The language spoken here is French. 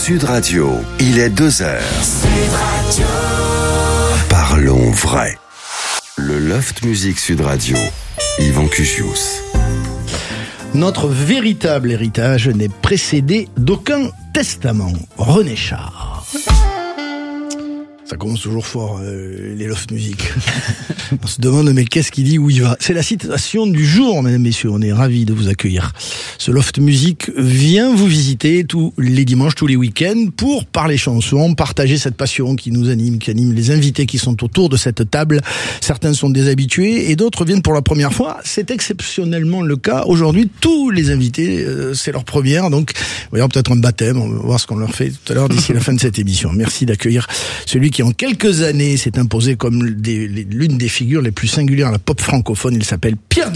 Sud Radio, il est 2h. Sud Radio. Parlons vrai. Le Loft Musique Sud Radio, Yvan Cugius. Notre véritable héritage n'est précédé d'aucun testament. René Char. Ça commence toujours fort, les Loft Music. On se demande, mais qu'est-ce qu'il dit, où il va? C'est la citation du jour, mesdames, messieurs. On est ravis de vous accueillir. Ce Loft Music vient vous visiter tous les dimanches, tous les week-ends, pour parler chansons, partager cette passion qui nous anime, qui anime les invités qui sont autour de cette table. Certains sont des habitués et d'autres viennent pour la première fois. C'est exceptionnellement le cas. Aujourd'hui, tous les invités, c'est leur première. Donc, il va y avoir peut-être un baptême. On va voir ce qu'on leur fait tout à l'heure d'ici la fin de cette émission. Merci d'accueillir celui qui en quelques années s'est imposé comme l'une des figures les plus singulières à la pop francophone. Il s'appelle Pierre